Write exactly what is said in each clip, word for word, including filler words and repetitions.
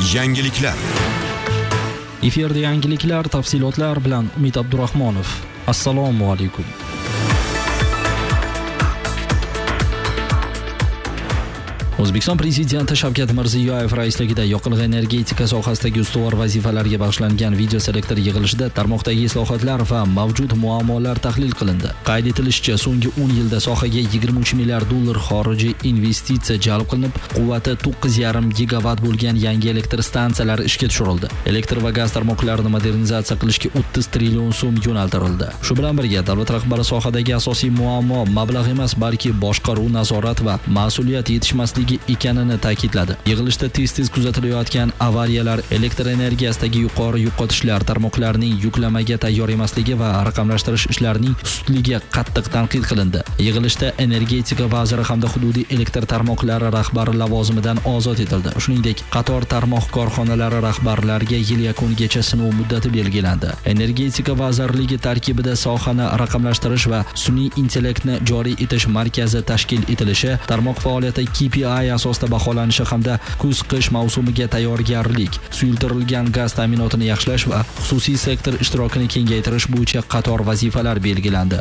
Yangiliklar. Efirda yangiliklar, tafsilotlar bilan Umid Abdurahmonov. Assalomu alaykum. O'zbekiston Prezidenti Shavkat Mirziyoyev raisligida yoqilg'i energetika sohasidagi ustuvor vazifalarga bag'ishlangan video selektor yig'ilishida tarmoqdagi islohotlar va mavjud muammolar tahlil qilindi. Qayd etilishicha, so'nggi o'n yilda sohaga yigirma uch milliard dollar xorijiy investitsiya jalb qilinib, quvvati to'qqiz yarim gigavat bo'lgan yangi elektr stansiyalari ishga tushirildi. Elektr va gaz tarmoqlarini modernizatsiya qilishga o'ttiz trillion so'm yo'naltirildi. Shu bilan birga davlat rahbari sohadagi asosiy muammo mablag' emas, balki boshqaruv, nazorat va mas'uliyat yetishmasligi ekanini ta'kidladi. Yig'ilishda tez-tez kuzatilayotgan avariyalar, elektr energiyasidagi yuqori yo'qotishlar, tarmoqlarning yuklamaga tayyor emasligi va raqamlashtirish ishlarining sustligi qattiq tanqid qilindi. Yig'ilishda energetika vaziri hamda hududiy elektr tarmoqlari rahbari lavozimidan ozod etildi. Shuningdek, qator tarmoq korxonalari rahbarlariga yil yakunigacha sinov muddati belgilandi. Energetika vazirligi tarkibida sohani raqamlashtirish va sun'iy intellektni joriy etish markazi tashkil etilishi, tarmoq faoliyati K P I asosida baholanishi hamda kuz-qish mavsumiga tayyorgarlik, suyultirilgan gaz ta'minotini yaxshilash va xususiy sektor ishtirokini kengaytirish bo'yicha qator vazifalar belgilandi.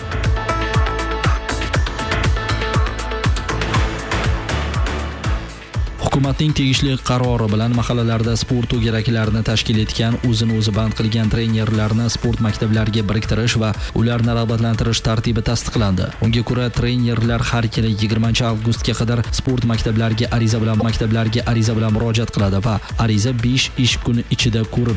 Hukumatning tegishli qarori bilan mahallalarda sport to'garaklarini tashkil etgan, o'zini o'zi band qilgan trenerlarni sport maktablariga biriktirish va ularni rag'batlantirish tartibi tasdiqlandi. Unga ko'ra, trenerlar har yili yigirmanchi avgustga qadar sport maktablariga ariza bilan maktablariga ariza bilan murojaat qiladi va ariza besh ish kuni ichida ko'rib